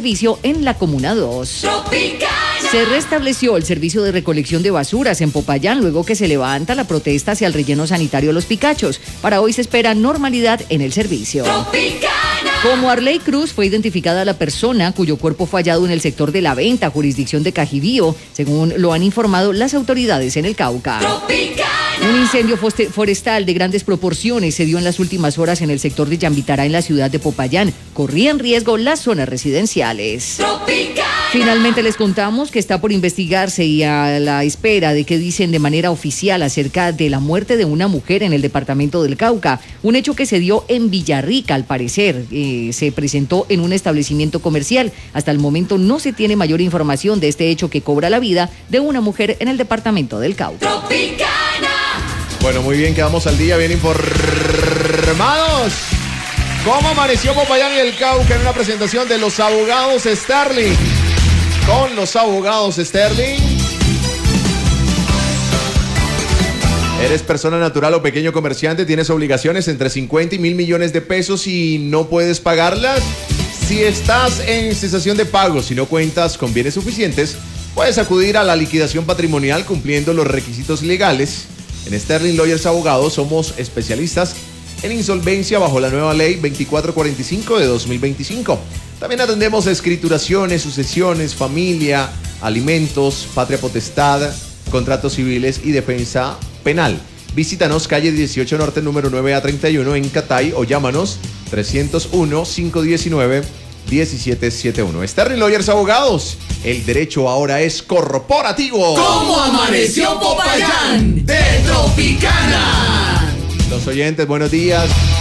servicio en la Comuna 2. Tropicana. Se restableció el servicio de recolección de basuras en Popayán luego que se levanta la protesta hacia el relleno sanitario Los Picachos. Para hoy se espera normalidad en el servicio. Tropicana. Como Arley Cruz fue identificada la persona cuyo cuerpo fue hallado en el sector de La Venta, jurisdicción de Cajibío, según lo han informado las autoridades en el Cauca. Tropicana. Un incendio forestal de grandes proporciones se dio en las últimas horas en el sector de Yambitará, en la ciudad de Popayán. Corrían riesgo las zonas residenciales. Tropicana. Finalmente les contamos que está por investigarse y a la espera de que dicen de manera oficial acerca de la muerte de una mujer en el departamento del Cauca. Un hecho que se dio en Villarrica, al parecer. Se presentó en un establecimiento comercial. Hasta el momento no se tiene mayor información de este hecho que cobra la vida de una mujer en el departamento del Cauca. Tropicana. Bueno, muy bien, quedamos al día, bien informados. ¿Cómo amaneció Popayán y el Cauca en una presentación de los abogados Sterling? Con los abogados Sterling. ¿Eres persona natural o pequeño comerciante? ¿Tienes obligaciones entre 50 y 1.000 millones de pesos y no puedes pagarlas? Si estás en cesación de pagos y no cuentas con bienes suficientes, puedes acudir a la liquidación patrimonial cumpliendo los requisitos legales. En Sterling Lawyers Abogados somos especialistas en insolvencia bajo la nueva ley 2445 de 2025. También atendemos escrituraciones, sucesiones, familia, alimentos, patria potestad, contratos civiles y defensa penal. Visítanos calle 18 Norte, número 9A31 en Catay o llámanos 301-519-1771. Sterling Lawyers Abogados, el derecho ahora es corporativo. ¿Cómo amaneció Popayán? De Tropicana. Los oyentes, buenos días.